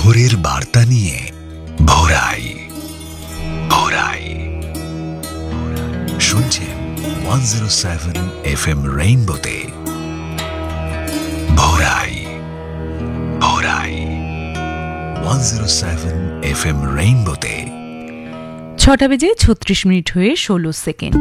ভোরের বার্তা নিয়ে ভোরাই ভোরাই শুনছেন 107 FM রেইনবোতে ভোরাই ভোরাই 107 FM রেইনবোতে 6:36 হয়ে 16 সেকেন্ড।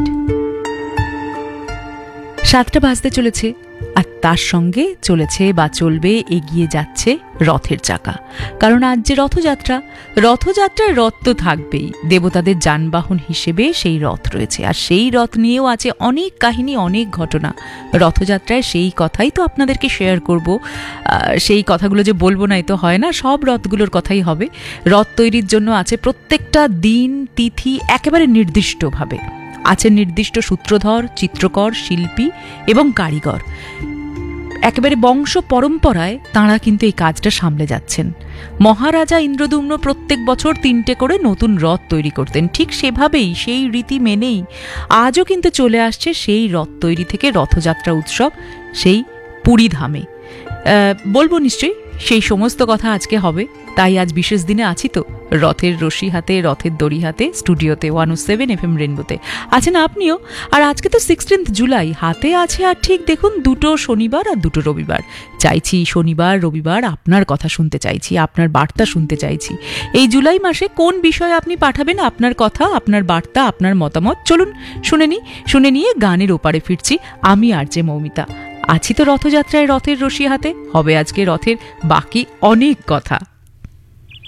7টা বাজতে চলেছে, আর তার সঙ্গে চলেছে বা চলবে, এগিয়ে যাচ্ছে রথের চাকা। কারণ আজ যে রথযাত্রা, রথযাত্রায় রথ তো থাকবেই, দেবতাদের যানবাহন হিসেবে সেই রথ রয়েছে। আর সেই রথ নিয়েও আছে অনেক কাহিনী, অনেক ঘটনা। রথযাত্রায় সেই কথাই তো আপনাদেরকে শেয়ার করব। সেই কথাগুলো যে বলবো না, তো হয় না, সব রথগুলোর কথাই হবে। রথ তৈরির জন্য আছে প্রত্যেকটা দিন, তিথি একেবারে নির্দিষ্টভাবে আছে, নির্দিষ্ট সূত্রধর, চিত্রকর, শিল্পী এবং কারিগর। একেবারে বংশ পরম্পরায় তাঁরা কিন্তু এই কাজটা সামলে যাচ্ছেন। মহারাজা ইন্দ্রদ্যুম্ন প্রত্যেক বছর 3টে করে নতুন রথ তৈরি করতেন। ঠিক সেভাবেই, সেই রীতি মেনেই আজও কিন্তু চলে আসছে সেই রথ তৈরি থেকে রথযাত্রা উৎসব, সেই পুরী ধামে। বলবো নিশ্চয়ই, সেই সমস্ত কথা আজকে হবে। তাই আজ বিশেষ দিনে আছি তো, রথের রশি হাতে, রথের দড়ি হাতে, স্টুডিওতে 107 FM রেইনবোতে আছেন আপনিও। আর আজকে তো 16 জুলাই, হাতে আছে আর ঠিক দেখুন 2টো শনিবার আর 2টো রবিবার। চাইছি শনিবার রবিবার আপনার কথা শুনতে চাইছি, আপনার বার্তা শুনতে চাইছি। এই জুলাই মাসে কোন বিষয়ে আপনি পাঠাবেন আপনার কথা, আপনার বার্তা, আপনার মতামত? চলুন শুনে নিয়ে গানের ওপারে ফিরছি। আমি আরজে মৌমিতা আছি তো রথযাত্রায়, রথের রশি হাতে। হবে আজকে রথের বাকি অনেক কথা।